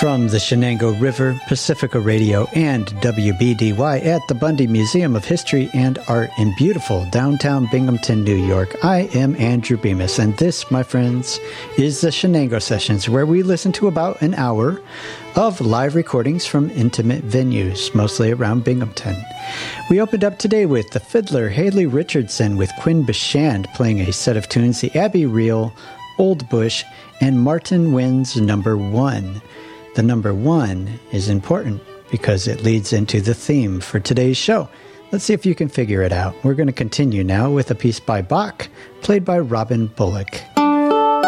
From the Shenango River, Pacifica Radio, and WBDY at the Bundy Museum of History and Art in beautiful downtown Binghamton, New York, I am Andrew Bemis, and this, my friends, is the Shenango Sessions, where we listen to about an hour of live recordings from intimate venues, mostly around Binghamton. We opened up today with the fiddler Haley Richardson with Quinn Beshand playing a set of tunes, the Abbey Reel, Old Bush, and Martin Wynn's Number One. The number one is important because it leads into the theme for today's show. Let's see if you can figure it out. We're going to continue now with a piece by Bach, played by Robin Bullock.